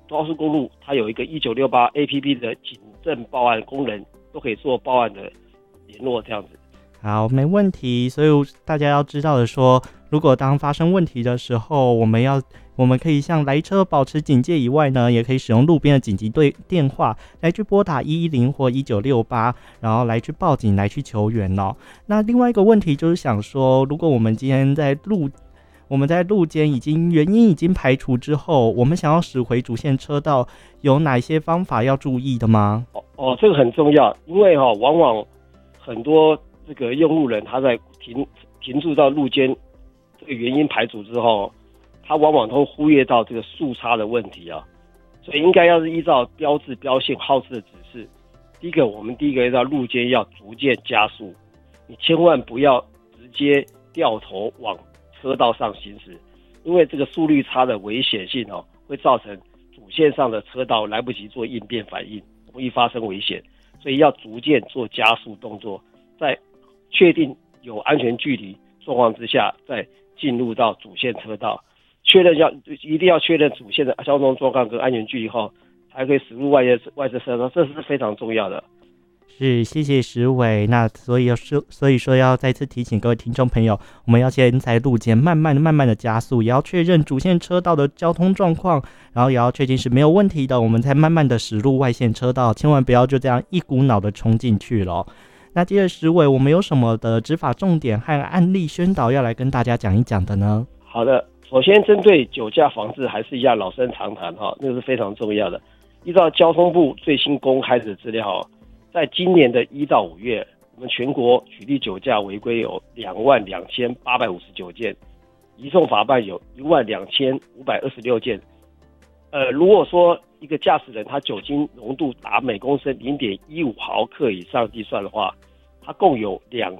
高速公路它有一个1968 APP 的警政报案功能，都可以做报案的联络这样子。 好，没问题。所以大家要知道的说，如果当发生问题的时候，我们可以向来车保持警戒以外呢，也可以使用路边的紧急电话来去拨打110或1968，然后来去报警，来去求援哦。那另外一个问题就是想说，如果我们今天我们在路肩原因已经排除之后，我们想要驶回主线车道，有哪些方法要注意的吗？ 这个很重要，因为往往很多这个用路人他在停驻到路肩这个原因排除之后，他往往都忽略到这个速差的问题啊，所以应该要是依照标志标线号志的指示，我们第一个要路肩要逐渐加速，你千万不要直接掉头往车道上行驶，因为这个速率差的危险性会造成主线上的车道来不及做应变反应，容易发生危险，所以要逐渐做加速动作，在确定有安全距离状况之下，再进入到主线车道，一定要确认主线的交通状况跟安全距离后，才可以驶入外侧车道，这是非常重要的。 是，谢谢石伟。那所以说要再次提醒各位听众朋友，我们要先在路肩慢慢的加速，也要确认主线车道的交通状况，然后也要确定是没有问题的，我们才慢慢的驶入外线车道，千万不要就这样一股脑的冲进去了。那接着石伟，我们有什么的执法重点和案例宣导要来跟大家讲一讲的呢？ 好的，首先针对酒驾防治还是一样老生常谈那个是非常重要的。依照交通部最新公开的资料，在今年的1到5月，我们全国取缔酒驾违规有22859件，移送法办有12526件。如果说一个驾驶人他酒精浓度达每公升0.15毫克以上计算的话，他共有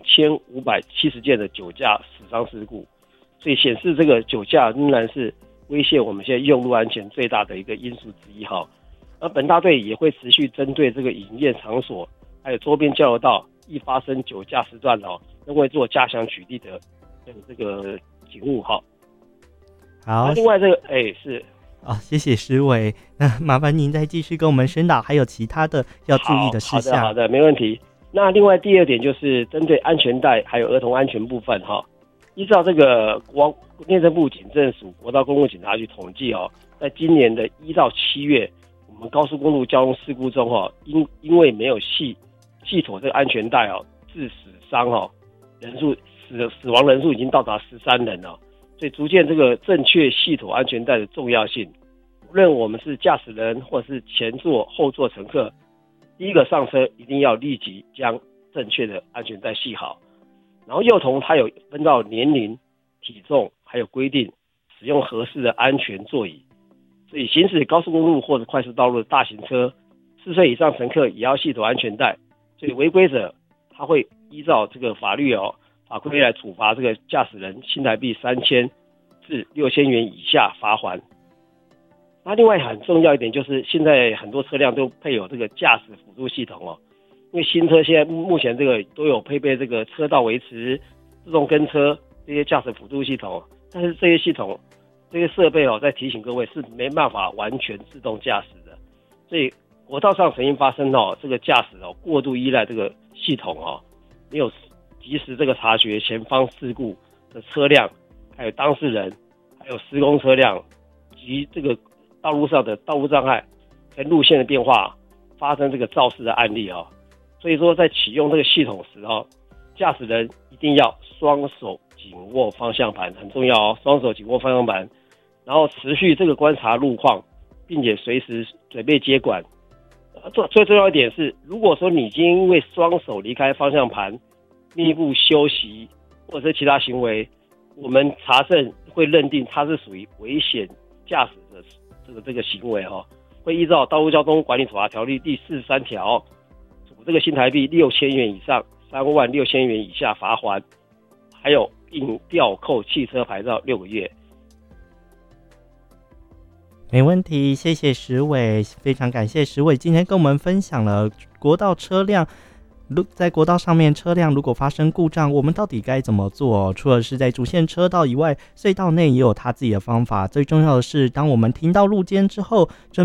2570件的酒驾死伤事故，所以显示这个酒驾仍然是威胁我们现在用路安全最大的一个因素之一而本大队也会持续针对这个营业场所还有周边交流道易发生酒驾时段都会做加强取缔的这个警务好，另外这个是谢谢石伟。那麻烦您再继续跟我们宣导还有其他的要注意的事项。 好的，没问题。那另外第二点就是针对安全带还有儿童安全部分依照这个内政部警政署国道公路警察局统计在今年的1到7月，我们高速公路交通事故中因为没有系妥这个安全带致死伤人数死亡人数已经到达13人了，所以逐渐这个正确系妥安全带的重要性，无论我们是驾驶人或是前座后座乘客，第一个上车一定要立即将正确的安全带系好。然后幼童它有分到年龄、体重，还有规定使用合适的安全座椅，所以行驶高速公路或者快速道路的大型车，4岁以上乘客也要系妥安全带。所以违规者他会依照这个法规来处罚这个驾驶人新台币3000至6000元以下罚锾。那另外很重要一点就是现在很多车辆都配有这个驾驶辅助系统因为新车现在目前这个都有配备这个车道维持、自动跟车这些驾驶辅助系统，但是这些系统、这些设备再提醒各位是没办法完全自动驾驶的，所以国道上曾经发生这个驾驶过度依赖这个系统没有及时这个察觉前方事故的车辆，还有当事人，还有施工车辆及这个道路上的道路障碍跟路线的变化，发生这个肇事的案例所以说在启用这个系统时驾驶人一定要双手紧握方向盘，很重要双手紧握方向盘，然后持续这个观察路况，并且随时准备接管。最重要一点是，如果说你已经因为双手离开方向盘、密不休息或者是其他行为，我们查证会认定它是属于危险驾驶的这个行为会依照《道路交通管理处罚条例》第43条，处这个新台币6000元以上36000元以下罚锾，还有并吊扣汽车牌照6个月。 没问题，谢谢石伟，非常感谢石伟今天跟我们分享了在国道上面车辆如果发生故障，我们到底该怎么做？除了是在主线车道以外，隧道内也有它自己的方法。最重要的是，当我们停到路肩之后，